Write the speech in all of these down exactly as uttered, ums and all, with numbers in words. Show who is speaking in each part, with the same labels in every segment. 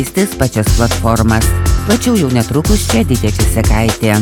Speaker 1: keistis pačias platformas. Plačiau jau netrukus čia Didė Čisekaitė.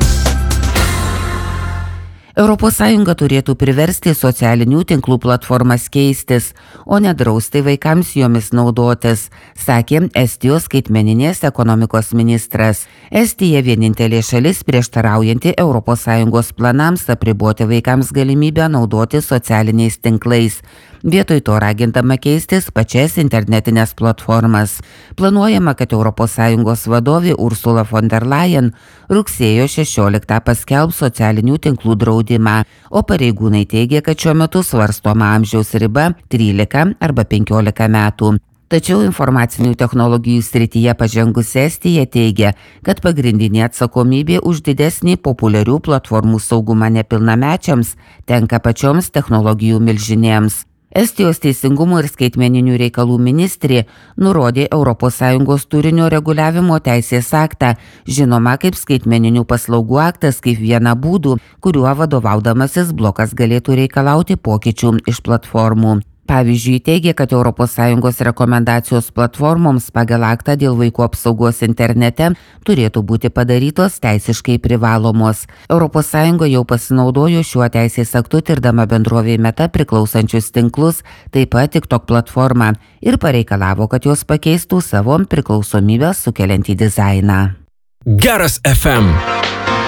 Speaker 1: Europos Sąjunga turėtų priversti socialinių tinklų platformas keistis, o ne drausti vaikams jomis naudotis, sakė Estijos skaitmeninės ekonomikos ministras. Estija vienintelė šalis prieštaraujanti Europos Sąjungos planams apriboti vaikams galimybę naudoti socialiniais tinklais. Vietoj to ragindama keistis pačias internetinės platformas. Planuojama, kad Europos Sąjungos vadovė Ursula von der Leyen rugsėjo šešioliktą paskelbs socialinių tinklų draudimą, o pareigūnai teigia, kad šiuo metu svarstoma amžiaus riba trylika arba penkiolika metų. Tačiau informacinių technologijų srityje pažengusi Estija teigia, kad pagrindinė atsakomybė už didesnį populiarių platformų saugumą nepilnamečiams tenka pačioms technologijų milžinėms. Estijos teisingumo ir skaitmeninių reikalų ministrė nurodė Europos Sąjungos turinio reguliavimo teisės aktą, žinoma kaip skaitmeninių paslaugų aktas, kaip vieną būdų, kuriuo vadovaudamasis blokas galėtų reikalauti pokyčių iš platformų. Pavyzdžiui, teigia, kad Europos Sąjungos rekomendacijos platformoms pagal aktą dėl vaikų apsaugos internete turėtų būti padarytos teisiškai privalomos. Europos Sąjunga jau pasinaudojo šiuo teisės aktu tirdama bendrovei Meta priklausančius tinklus, taip pat TikTok platformą, ir pareikalavo, kad jos pakeistų savo priklausomybę sukeliantį dizainą.
Speaker 2: Geras F M.